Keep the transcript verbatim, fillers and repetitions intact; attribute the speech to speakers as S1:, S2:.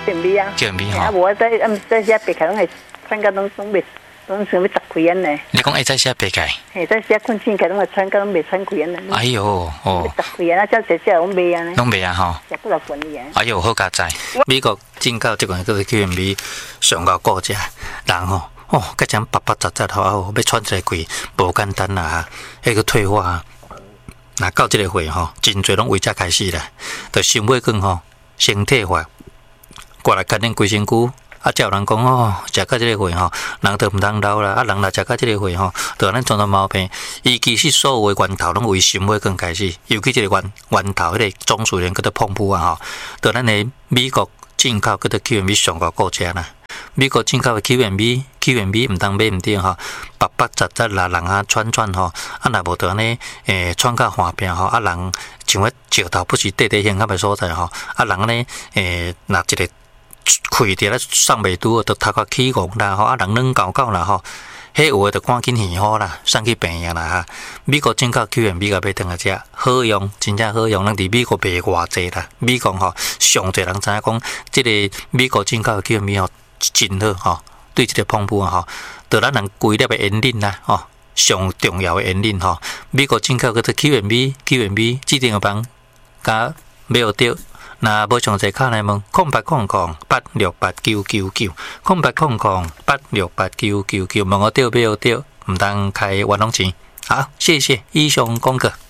S1: Q M B 啊
S2: ，Q M B 吼。
S1: 啊，无在嗯在写白开拢系参加拢拢未拢想要十几人呢。
S2: 你讲会在写白开？
S1: 嘿，在写困境开拢系参加拢未参几人呢。
S2: 哎呦，哦，
S1: 十几人啊，照写写拢未啊呢。
S2: 拢未啊吼。
S1: 食几多份嘅？
S2: 哎呦，好加载！美国进口即款叫做 Q M B 上高股价，人吼哦，甲种八八杂杂吼，哦，要喘一个气，无简单啦，迄个退化。那到即个会吼，真侪拢为遮开始啦，就心血管吼，身体化，过来干恁规身躯。啊，才有人讲哦，食到即个会吼，人就毋通老啦。啊，人若食到即个会吼，就咱种种毛病。伊其实所有的源头拢为心血管开始，尤其即个源源头迄个总数量叫做碰布啊吼，就咱的美国进口叫做 Q M B 上高股价啦。美国进口的 Q M B，Q M B 毋通买毋对吼，白白杂杂啦，人啊喘喘吼，啊若无得安尼诶喘到患病吼，啊人像迄石头不是地地陷陷的所在吼，啊人安尼诶若一个。开伫咧上袂拄，就头壳起戆啦吼，啊人软搞搞啦吼，迄有诶就赶紧现好啦，送去病院啦哈。美国进口 Q M B 个买倒来食，好用，真正好用。咱伫美国卖偌济啦，美国吼上侪人知影讲，即个美国进口 Q M B 吼真好吼，对即个碰布啊吼，就咱人规粒诶烟瘾啦吼，上重要诶烟瘾吼。美国进口叫做 Q M B，Q M B 指定个帮甲买有着。那无详细卡来问，空八空空八六八九九九，空八空空八六八九九九，问我对不对？毋当开冤枉钱。好，谢谢以上功课。